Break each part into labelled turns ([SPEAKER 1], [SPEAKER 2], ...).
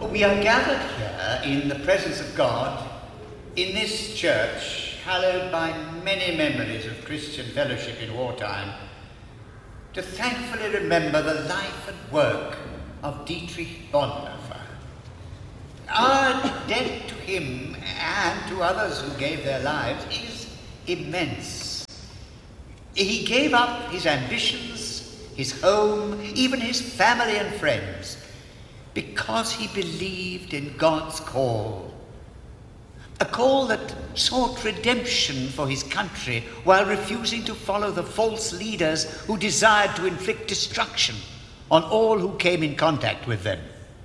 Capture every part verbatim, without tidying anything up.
[SPEAKER 1] we are gathered here in the presence of God, in this church, hallowed by many memories of Christian fellowship in wartime, to thankfully remember the life and work of Dietrich Bonhoeffer. Our debt to him and to others who gave their lives is immense. He gave up his ambitions, his home, even his family and friends, because he believed in God's call. A call that sought redemption for his country while refusing to follow the false leaders who desired to inflict destruction on all who came in contact with them.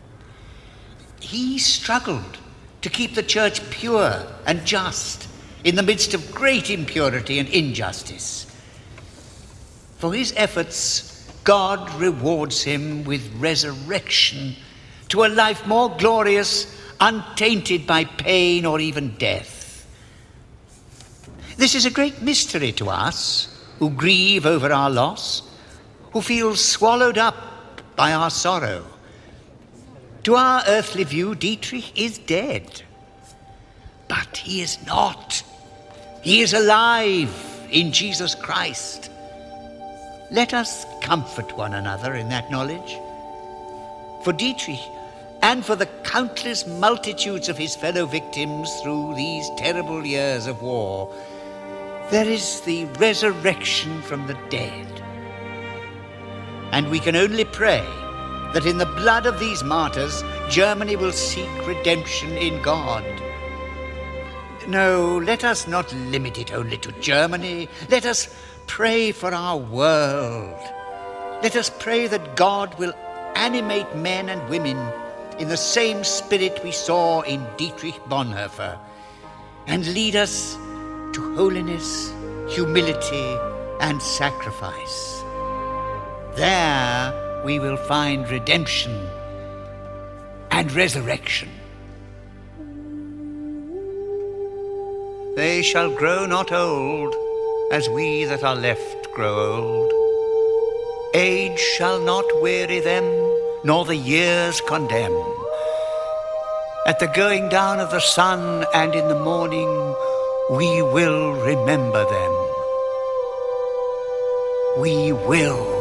[SPEAKER 1] He struggled to keep the church pure and just in the midst of great impurity and injustice. For his efforts, God rewards him with resurrection to a life more glorious, untainted by pain or even death. This is a great mystery to us who grieve over our loss, who feel swallowed up by our sorrow. To our earthly view, Dietrich is dead. But he is not. He is alive in Jesus Christ. Let us comfort one another in that knowledge. For Dietrich, and for the countless multitudes of his fellow victims through these terrible years of war, there is the resurrection from the dead. And we can only pray that in the blood of these martyrs, Germany will seek redemption in God. No, let us not limit it only to Germany. Let us pray for our world. Let us pray that God will animate men and women in the same spirit we saw in Dietrich Bonhoeffer, and lead us to holiness, humility, and sacrifice. There we will find redemption and resurrection. They shall grow not old, as we that are left grow old. Age shall not weary them, nor the years condemn. At the going down of the sun and in the morning, we will remember them. We will